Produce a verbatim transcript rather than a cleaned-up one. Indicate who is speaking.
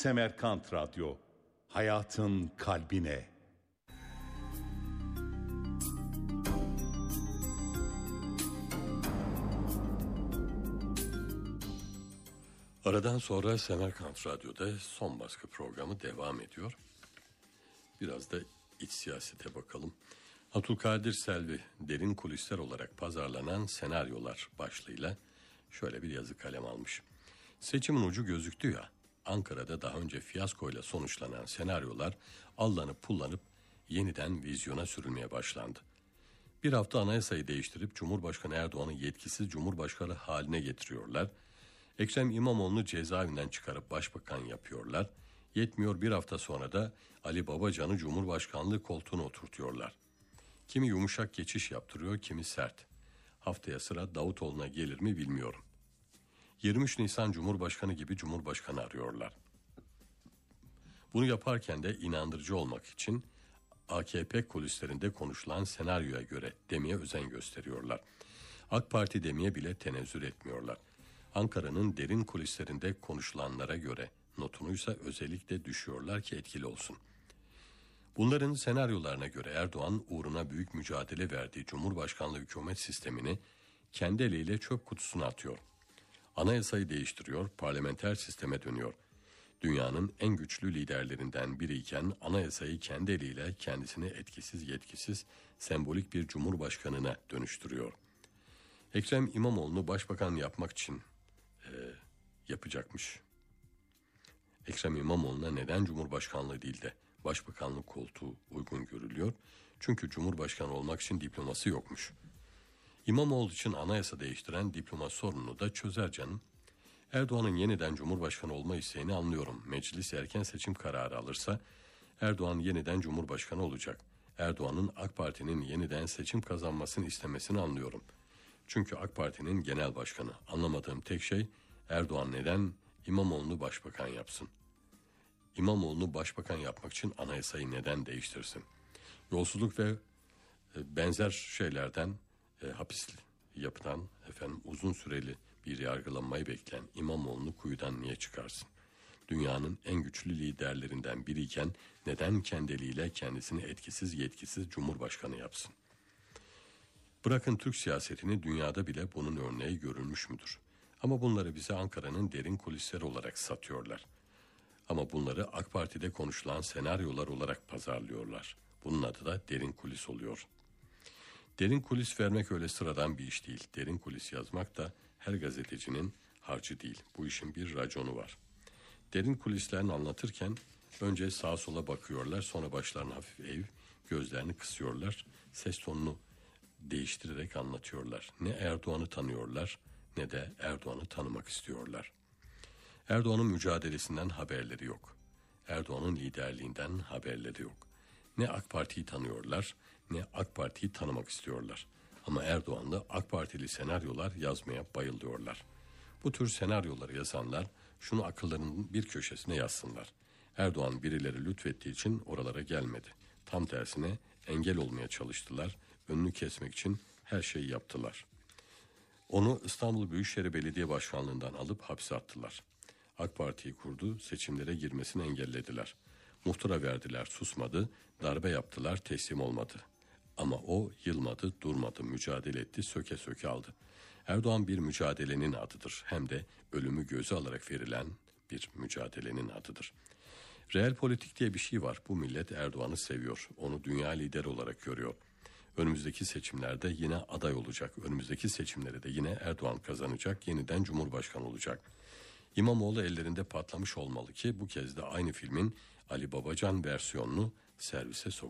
Speaker 1: Semerkant Radyo, hayatın kalbine.
Speaker 2: Aradan sonra Semerkant Radyo'da son baskı programı devam ediyor. Biraz da iç siyasete bakalım. Abdülkadir Selvi, derin kulisler olarak pazarlanan senaryolar başlığıyla şöyle bir yazı kalem almış. Seçimin ucu gözüktü ya, Ankara'da daha önce fiyaskoyla sonuçlanan senaryolar allanıp pullanıp yeniden vizyona sürülmeye başlandı. Bir hafta anayasayı değiştirip Cumhurbaşkanı Erdoğan'ı yetkisiz Cumhurbaşkanı haline getiriyorlar. Ekrem İmamoğlu'nu cezaevinden çıkarıp başbakan yapıyorlar. Yetmiyor, bir hafta sonra da Ali Babacan'ı Cumhurbaşkanlığı koltuğuna oturtuyorlar. Kimi yumuşak geçiş yaptırıyor, kimi sert. Haftaya sıra Davutoğlu'na gelir mi bilmiyorum. yirmi üç Nisan Cumhurbaşkanı gibi Cumhurbaşkanı arıyorlar. Bunu yaparken de inandırıcı olmak için A K P kulislerinde konuşulan senaryoya göre demeye özen gösteriyorlar. AK Parti demeye bile tenezzül etmiyorlar. Ankara'nın derin kulislerinde konuşulanlara göre notunuysa özellikle düşüyorlar ki etkili olsun. Bunların senaryolarına göre Erdoğan uğruna büyük mücadele verdiği Cumhurbaşkanlığı hükümet sistemini kendi eliyle çöp kutusuna atıyor. Anayasayı değiştiriyor, parlamenter sisteme dönüyor. Dünyanın en güçlü liderlerinden biriyken anayasayı kendi eliyle kendisini etkisiz yetkisiz sembolik bir cumhurbaşkanına dönüştürüyor. Ekrem İmamoğlu'nu başbakan yapmak için e, yapacakmış. Ekrem İmamoğlu'na neden Cumhurbaşkanlığı değil de başbakanlık koltuğu uygun görülüyor? Çünkü Cumhurbaşkanı olmak için diploması yokmuş. İmamoğlu için anayasa değiştiren diploma sorununu da çözer canım. Erdoğan'ın yeniden Cumhurbaşkanı olma isteğini anlıyorum. Meclis erken seçim kararı alırsa Erdoğan yeniden Cumhurbaşkanı olacak. Erdoğan'ın AK Parti'nin yeniden seçim kazanmasını istemesini anlıyorum. Çünkü AK Parti'nin genel başkanı. Anlamadığım tek şey Erdoğan neden İmamoğlu'nu başbakan yapsın? İmamoğlu'nu başbakan yapmak için anayasayı neden değiştirsin? Yolsuzluk ve benzer şeylerden e, hapis yapılan, efendim uzun süreli bir yargılanmayı bekleyen İmamoğlu'nu kuyudan niye çıkarsın? Dünyanın en güçlü liderlerinden biriyken neden kendi eliyle kendisini etkisiz yetkisiz Cumhurbaşkanı yapsın? Bırakın Türk siyasetini, dünyada bile bunun örneği görülmüş müdür? Ama bunları bize Ankara'nın derin kulisleri olarak satıyorlar. Ama bunları AK Parti'de konuşulan senaryolar olarak pazarlıyorlar. Bunun adı da derin kulis oluyor. Derin kulis vermek öyle sıradan bir iş değil. Derin kulis yazmak da her gazetecinin harcı değil. Bu işin bir raconu var. Derin kulislerini anlatırken önce sağa sola bakıyorlar, sonra başlarını hafif eğip gözlerini kısıyorlar, ses tonunu değiştirerek anlatıyorlar. Ne Erdoğan'ı tanıyorlar ne de Erdoğan'ı tanımak istiyorlar. Erdoğan'ın mücadelesinden haberleri yok. Erdoğan'ın liderliğinden haberleri yok. Ne AK Parti'yi tanıyorlar ne AK Parti'yi tanımak istiyorlar. Ama Erdoğan'la AK Partili senaryolar yazmaya bayılıyorlar. Bu tür senaryoları yazanlar şunu akıllarının bir köşesine yazsınlar. Erdoğan birileri lütfettiği için oralara gelmedi. Tam tersine engel olmaya çalıştılar. Önünü kesmek için her şeyi yaptılar. Onu İstanbul Büyükşehir Belediye Başkanlığı'ndan alıp hapse attılar. AK Parti'yi kurdu, seçimlere girmesini engellediler. Muhtıra verdiler, susmadı, darbe yaptılar, teslim olmadı. Ama o yılmadı, durmadı, mücadele etti, söke söke aldı. Erdoğan bir mücadelenin adıdır. Hem de ölümü göze alarak verilen bir mücadelenin adıdır. Reel politik diye bir şey var. Bu millet Erdoğan'ı seviyor. Onu dünya lideri olarak görüyor. Önümüzdeki seçimlerde yine aday olacak. Önümüzdeki seçimlere de yine Erdoğan kazanacak. Yeniden Cumhurbaşkanı olacak. İmamoğlu ellerinde patlamış olmalı ki bu kez de aynı filmin Ali Babacan versiyonunu servise soksun.